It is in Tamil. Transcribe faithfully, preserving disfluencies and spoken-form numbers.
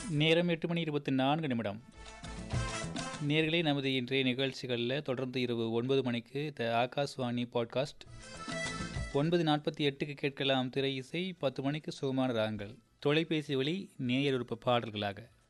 நேரம் எட்டு மணி இருபத்தி நான்கு நிமிடம். நேர்களே, நமது இன்றைய நிகழ்ச்சிகளில் தொடர்ந்து இரவு ஒன்பது மணிக்கு த ஆகாஷ்வாணி பாட்காஸ்ட், ஒன்பது நாற்பத்தி எட்டுக்கு கேட்கலாம் திரை இசை, பத்து மணிக்கு சுகமான ராகங்கள் தொலைபேசி வழி நேயர் விருப்ப பாடல்களாக.